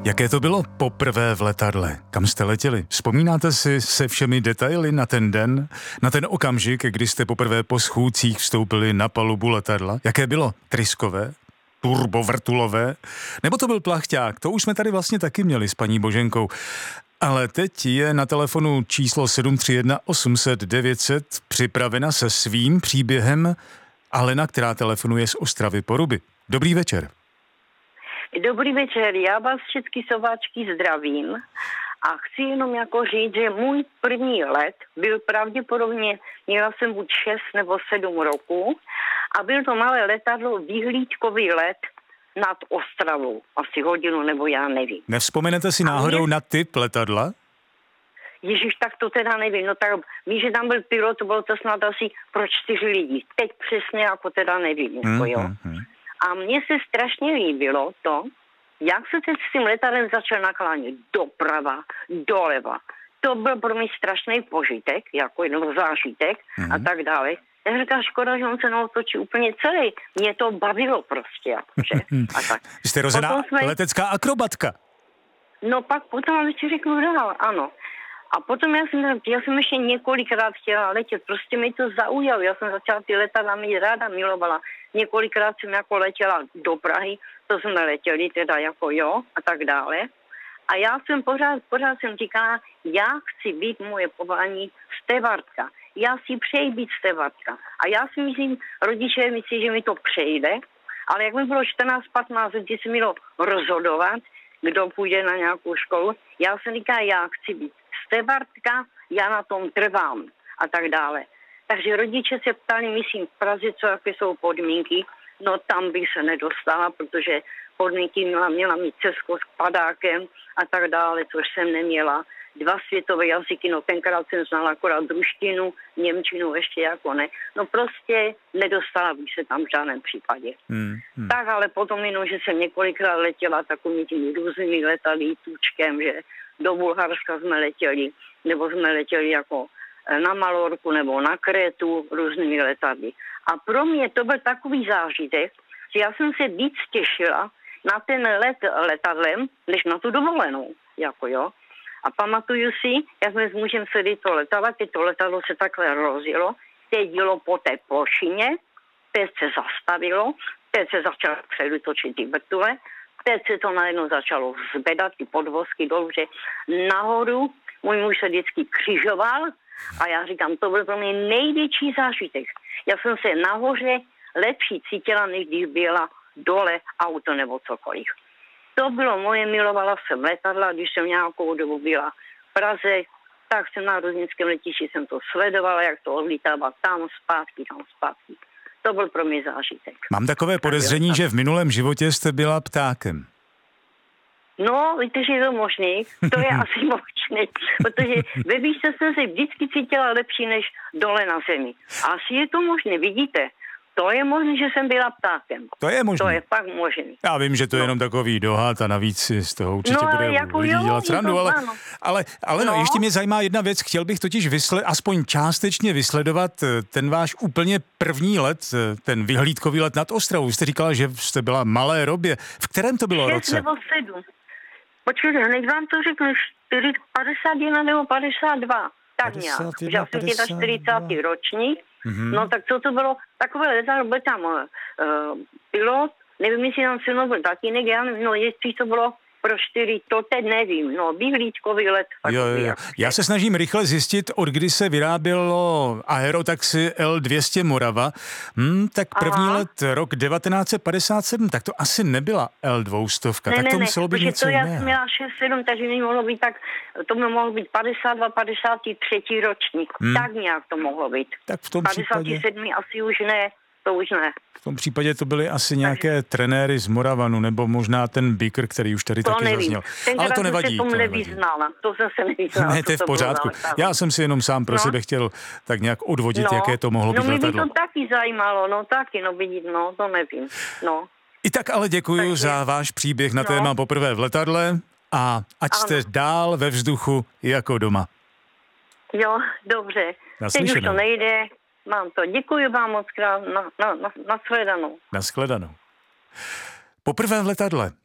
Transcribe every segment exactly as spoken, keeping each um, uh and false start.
Jaké to bylo poprvé v letadle? Kam jste letěli? Vzpomínáte si se všemi detaily na ten den? Na ten okamžik, kdy jste poprvé po schůdcích vstoupili na palubu letadla? Jaké bylo? Tryskové? Turbovrtulové? Nebo to byl plachťák? To už jsme tady vlastně taky měli s paní Boženkou. Ale teď je na telefonu číslo sedm tři jedna osm set devět set připravena se svým příběhem Alena, která telefonuje z Ostravy Poruby. Dobrý večer. Dobrý večer, já vás všechny sováčky zdravím a chci jenom jako říct, že můj první let byl pravděpodobně, měla jsem buď šest nebo sedm roku a byl to malé letadlo, vyhlídkový let nad Ostravou, asi hodinu nebo já nevím. Nevzpomenete si náhodou mě... na typ letadla? Ježíš, tak to teda nevím, no tak víš, že tam byl pilot, to bylo to snad asi pro čtyři lidi, teď přesně jako teda nevím, jako mm, jo. Mm, A mně se strašně líbilo to, jak se teď s tím letadlem začal naklánět doprava, doleva. To byl pro mě strašný požitek, jako jenom zážitek mm. a tak dále. Já říkám, škoda, že on se naotočí úplně celý. Mě to bavilo prostě. Jakože. A tak. Jste rozená jsme... letecká akrobatka. No pak potom vám ještě řeknu dál, ano. A potom já jsem, já jsem ještě několikrát chtěla letět, prostě mi to zaujalo. Já jsem začala ty letadla mít ráda, milovala. Několikrát jsem jako letěla do Prahy, to jsme letěli teda jako jo a tak dále. A já jsem pořád, pořád jsem říkala, já chci být moje povolání stevardka. Já si přeji být stevardka. A já si myslím, rodiče myslí, že mi to přejde, ale jak mi bylo čtrnáct patnáct, kdy se mělo rozhodovat, kdo půjde na nějakou školu, já jsem říkala, já chci být stevardka, já na tom trvám a tak dále. Takže rodiče se ptali, myslím, v Praze, co jaké jsou podmínky, no tam bych se nedostala, protože podmínky měla, měla mít Česko s padákem a tak dále, což jsem neměla. Dva světové jazyky, no tenkrát jsem znala akorát ruštinu, němčinu ještě jako ne. No prostě nedostala bych se tam v žádném případě. Hmm, hmm. Tak ale potom jenom, že jsem několikrát letěla takovými těmi různými letadly, tučkem, že do Bulharska jsme letěli, nebo jsme letěli jako na Malorku nebo na Krétu různými letadly. A pro mě to byl takový zážitek, že já jsem se víc těšila na ten let letadlem, než na tu dovolenou, jako jo. A pamatuju si, jak jsme s mužem sedli to letadlo, teď to letadlo se takhle rozjelo, teď jelo po té plošině, teď se zastavilo, teď se začalo předutočit ty vrtule, teď se to najednou začalo zvedat, ty podvozky dolů, že nahoru můj muž se vždycky křižoval a já říkám, to byl pro mě největší zážitek. Já jsem se nahoře lepší cítila, než když byla dole auto nebo cokoliv. To bylo moje, milovala jsem letadla, když jsem nějakou dobu byla v Praze, tak jsem na Ruznickém letišti jsem to sledovala, jak to odlítává tam zpátky, tam zpátky. To byl pro mě zážitek. Mám takové podezření, že v minulém životě jste byla ptákem. No, víte, že je to možný, to je asi možný, protože ve výšce jsem se vždycky cítila lepší než dole na zemi. Asi je to možné, vidíte? To je možné, že jsem byla ptákem. To je možné. To je fakt možný. Já vím, že to je no. jenom takový dohad a navíc si z toho určitě no, bude jako lidi jo, dělat srandu, ale, ale, ale no. no, ještě mě zajímá jedna věc. Chtěl bych totiž vysle, aspoň částečně vysledovat ten váš úplně první let, ten vyhlídkový let nad Ostravou. Jste říkala, že jste byla malé robě. V kterém to bylo šest roce? nebo sedm. Počkejte, hned vám to řeknu, padesát jedna nebo padesát dva. Tak nějak. Já jsem těta čtyřicátý ročník. Mm-hmm. No tak co to bylo? Takové letadlo, byl tam uh, pilot, nevím, jestli tam se mnou byl tatínek, já nevím, no jestli to bylo pro čtyři, to teď nevím, no vyhlídkový let. Jo, jo, jo. Já se snažím rychle zjistit, od kdy se vyrábělo aerotaxi L dvě stě Morava, hmm, tak první Aha. let rok devatenáct set padesát sedm, tak to asi nebyla L dvě stě, ne, tak ne, to ne, muselo být něco to jiného. já jsem měla šest sedm, takže nemohlo být tak, to by mohlo být padesát dva padesát tři ročník, hmm. tak nějak to mohlo být. Tak v tom padesát sedm případě... asi už ne. To už ne. V tom případě to byly asi nějaké Takže... trenéry z Moravanu, nebo možná ten Bikr, který už tady to taky nevím. zazněl. Tenkrát Ale to nevadí. Se tomu to nevyznala. To jsem se nevyznala. Ne, to je v pořádku. Já jsem si jenom sám pro no. sebe chtěl tak nějak odvodit, no. jaké to mohlo no, být letadlo. No mě by to taky zajímalo, no taky, no vidíte, no to nevím. No. I tak ale děkuji Takže... za váš příběh na no. téma poprvé v letadle a ať ano. jste dál ve vzduchu jako doma. Jo, dobře. Naslyšenou. Teď už to nejde. Mám to. Děkuji vám moc krát. Na, na, na, na shledanou. Na shledanou. Poprvé v letadle.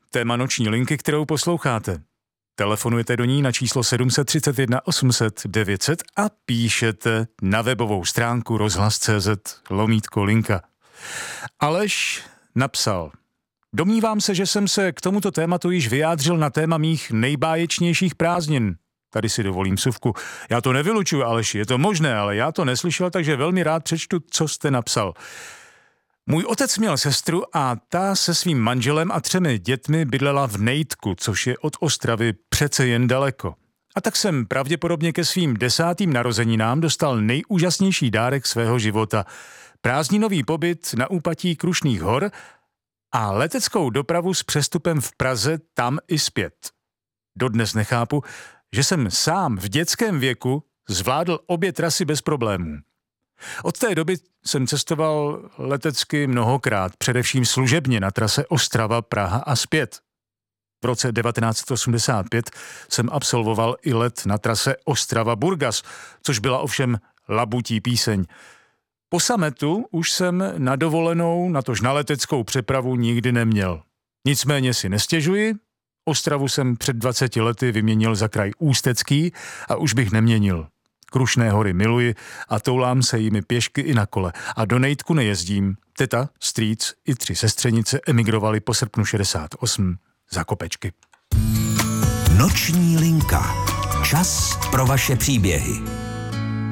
téma noční linky, kterou posloucháte. Telefonujete do ní na číslo sedm set třicet jedna osm set devět set a píšete na webovou stránku rozhlas tečka cé zet lomítko linka. Aleš napsal: Domnívám se, že jsem se k tomuto tématu již vyjádřil na téma mých nejbáječnějších prázdnin. Tady si dovolím vsuvku. Já to nevylučuju, Aleši, je to možné, ale já to neslyšel, takže velmi rád přečtu, co jste napsal. Můj otec měl sestru a ta se svým manželem a třemi dětmi bydlela v Nejtku, což je od Ostravy přece jen daleko. A tak jsem pravděpodobně ke svým desátým narozeninám dostal nejúžasnější dárek svého života. Prázdninový pobyt na úpatí Krušných hor a leteckou dopravu s přestupem v Praze tam i zpět. Dodnes nechápu, že jsem sám v dětském věku zvládl obě trasy bez problémů. Od té doby jsem cestoval letecky mnohokrát, především služebně na trase Ostrava-Praha a zpět. V roce devatenáct set osmdesát pět jsem absolvoval i let na trase Ostrava-Burgas, což byla ovšem labutí píseň. Po sametu už jsem na dovolenou, natož na leteckou přepravu nikdy neměl. Nicméně si nestěžuji, Ostravu jsem před dvaceti lety vyměnil za kraj Ústecký a už bych neměnil. Krušné hory miluji a toulám se jimi pěšky i na kole. A do Nejtku nejezdím. Teta, strýc i tři sestřenice emigrovali po srpnu šedesát osm za kopečky. Noční linka. Čas pro vaše příběhy.